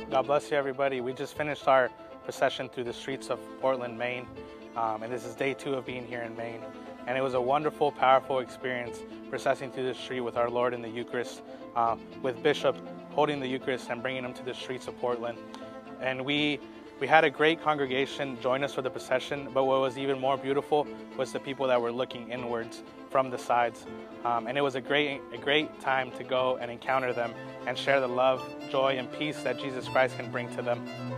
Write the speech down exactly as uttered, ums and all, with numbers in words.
God bless you, everybody. We just finished our procession through the streets of Portland, Maine, um, and this is day two of being here in Maine. And it was a wonderful, powerful experience processing through the street with our Lord in the Eucharist, uh, with Bishop holding the Eucharist and bringing him to the streets of Portland. And we we had a great congregation join us for the procession, but what was even more beautiful was the people that were looking inwards from the sides. Um, and it was a great, a great time to go and encounter them and share the love, joy, and peace that Jesus Christ can bring to them.